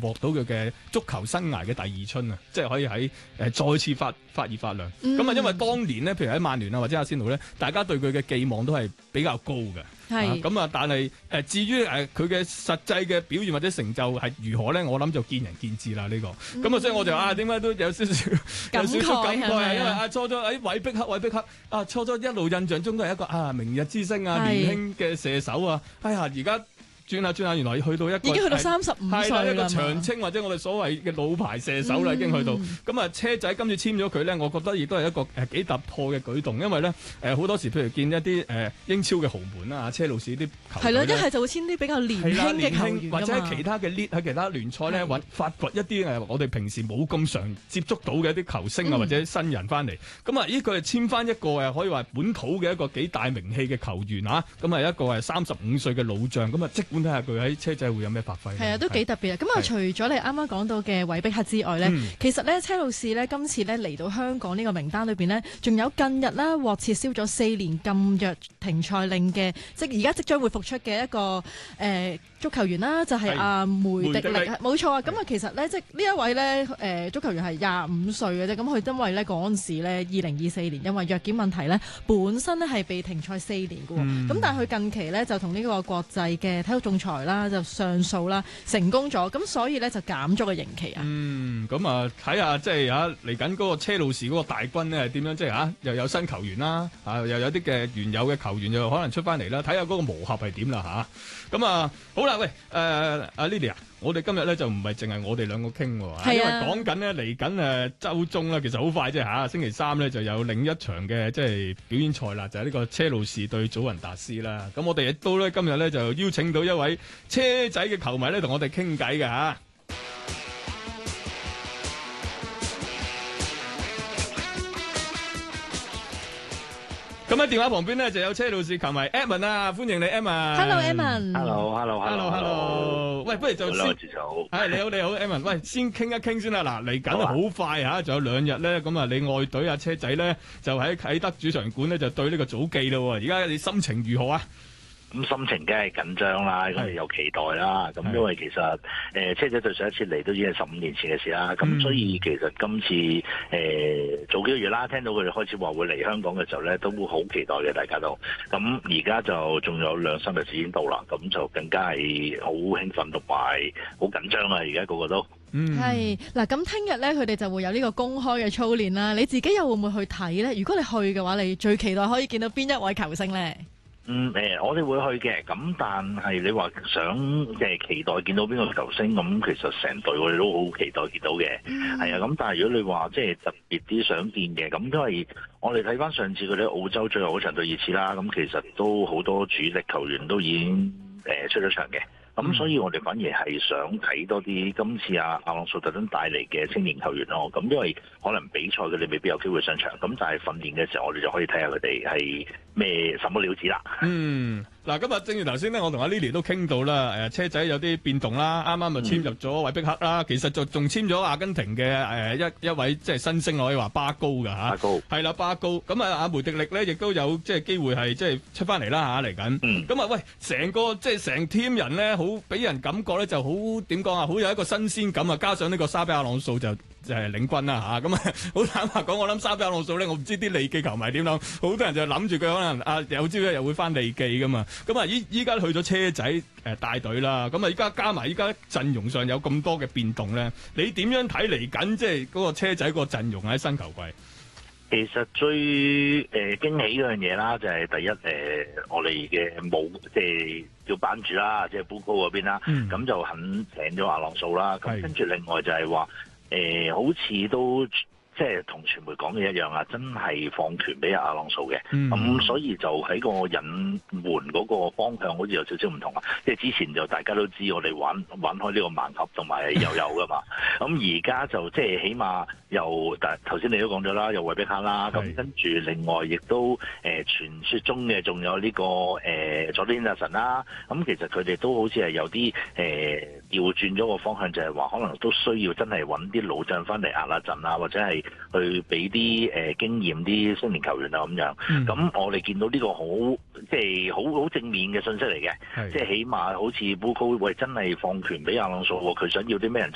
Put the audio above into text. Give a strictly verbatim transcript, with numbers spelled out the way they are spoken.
獲到佢嘅足球生涯嘅第二春啊！即係可以喺誒再次發發熱發亮。咁啊、嗯，因為當年咧，譬如喺曼聯啊或者阿仙奴咧，大家對佢嘅寄望都係比較高嘅。係咁啊，但係誒、呃、至於誒佢嘅實際嘅表現或者成就係如何咧，我諗就見仁見智啦呢、這個。咁、嗯、啊，所以我就啊點解都有少少有少少感慨啊，因為啊初初喺韋碧克韋碧克啊初初一路印象中都係一個啊明日之星啊年輕嘅射手啊，哎呀而家。轉下轉下，原來去到一個已經去到三十五歲啦， 係一個長青或者我哋所謂嘅老牌射手啦，已經去到。咁啊、嗯，車仔今次簽咗佢咧，我覺得亦都係一個誒幾突破嘅舉動，因為咧誒好多時，譬如見一啲誒、呃、英超嘅豪門啊，車路士啲球隊係咯，一係就會簽啲比較年輕嘅球員， 或者喺其他嘅 league 喺其他聯賽咧揾發掘一啲誒我哋平時冇咁常接觸到嘅一啲球星啊，嗯、或者新人翻嚟。咁啊，依佢係簽翻一個誒可以話本土嘅一個幾大名氣嘅球員啊，咁啊一個係三十五歲嘅老將，咁啊即管睇下佢喺車。即係會有咩發揮？係啊，都幾特別啊！咁啊，除咗你啱啱講到嘅韋碧克之外咧，嗯、其實咧車路士咧今次咧嚟到香港呢個名單裏邊咧，仲有近日啦獲撤銷咗四年禁藥停賽令嘅，即係而家即將會復出嘅一個誒、呃、足球員啦，就係、是、阿、啊、梅迪力，冇錯啊！咁啊，其實咧即係呢一位咧誒、呃、足球員係廿五歲嘅啫，咁佢因為咧嗰陣時咧二零二四年因為藥檢問題咧，本身咧係被停賽四年嘅喎，咁、嗯、但係佢近期咧就同呢個國際嘅體育仲裁啦就上訴啦，成功咗，咁所以咧就減咗個刑期啊。嗯， 咁啊睇下即係啊嚟緊嗰個車路士嗰個大軍咧係點樣，即係啊又有新球員啦，啊又有啲嘅原有嘅球員又可能出翻嚟啦，睇下嗰個磨合係點啦吓。咁啊好啦，喂誒阿 Lily 啊，我哋今日咧就唔係淨係我哋兩個傾喎，啊、因為講緊咧嚟緊誒週中啦，其實好快啫吓，星期三咧就有另一場嘅即係表演賽啦，就係、是、呢個車路士對祖雲達斯啦。咁我哋亦都咧今日咧就邀請到一位車仔嘅球迷咧同我哋傾偈嘅吓。咁喺電話旁邊咧就有車路士球迷 Edmond 啊，歡迎你 Edmond。 Hello，Edmond。 Hello，Hello，Hello。喂，不如就先，係你好，你好 Edmond。喂，先傾一傾先啦。嗱，嚟緊啊，好快吓，仲有兩日咧，咁啊，你愛隊啊車仔咧就喺啟德主場館咧就對呢個祖記咯。而家你心情如何啊？ 咁心情梗係緊張啦，咁又期待啦。咁因為其實誒、呃、車仔對上一次嚟都已經係十五年前嘅事啦。咁、嗯、所以其實今次誒、呃、早幾個月啦，聽到佢哋開始話會嚟香港嘅時候咧，都好期待嘅，大家都。咁而家就仲有兩三日時間到啦，咁就更加係好興奮同埋好緊張啊！而家個個都嗯係嗱，咁聽日咧佢哋就會有呢個公開嘅操練啦。你自己又會唔會去睇咧？如果你去嘅話，你最期待可以見到邊一位球星咧？ 嗯誒、呃，我哋會去嘅，咁但係你話想即係期待見到邊個球星，咁其實成隊我哋都好期待見到嘅，係啊、嗯。咁但係如果你話即係特別啲想見嘅，咁因為我哋睇翻上次佢哋澳洲最後嗰場對熱刺啦，咁其實都好多主力球員都已經誒、呃、出咗場嘅。咁、嗯、所以我哋反而係想睇多啲今次阿阿朗素特登帶嚟嘅青年球員咯。咁因為可能比賽佢哋未必有機會上場，咁但係訓練嘅時候我哋就可以睇下佢哋係咩什麼料子啦。嗯。 嗱，今日正如頭先咧，我同阿 Lily 都傾到啦，誒車仔有啲變動啦，啱啱就簽入咗韋碧克啦，其實就仲簽咗阿根廷嘅誒一一位即係新星，可以話巴高㗎嚇，巴高係啦，巴高咁啊，阿梅迪力咧亦都有即係機會係即係出翻嚟啦嚇嚟緊，咁啊、嗯、喂，成個即係成 team 人咧，好俾人感覺咧就好點講啊，好有一個新鮮感啊，加上呢個沙比亞朗素就。就係領軍啦嚇，咁啊好坦白講，我諗沙比亞朗素咧，我唔知啲利記球迷點諗，好多人就諗住佢可能啊有朝一日會翻利記噶嘛，咁啊依依家去咗車仔誒帶隊啦，咁啊依家加埋依家陣容上有咁多嘅變動咧，你點樣睇嚟緊即係嗰個車仔個陣容喺新球季？ 其實最誒、呃、驚喜嗰樣嘢啦，就係、是、第一誒、呃，我哋嘅冇即係叫班主啦，即係布高嗰邊啦，咁、嗯、就肯請咗阿朗素啦，咁跟住另外就係話。誒、呃，好似都即係同傳媒講嘅一樣啊，真係放權俾阿朗素嘅，咁、嗯嗯、所以就喺個引援嗰個方向好似有少少唔同啊。即係之前就大家都知我哋玩玩開呢個盲盒同埋又有噶嘛，咁而家就即係起碼又，但頭先你都講咗啦，有韋碧克啦，咁跟住另外亦都誒、呃、傳説中嘅仲有呢、這個誒佐敦達臣啦，咁、嗯、其實佢哋都好似係有啲誒調轉咗個方向，就係、是、話可能都需要真係揾啲老將翻嚟壓下陣啊，或者係去俾啲誒經驗啲青年球員啊咁樣，咁、嗯、我哋見到呢個好即係好好正面嘅信息嚟嘅，即係起碼好似布高喂真係放權俾阿朗素，佢想要啲咩人？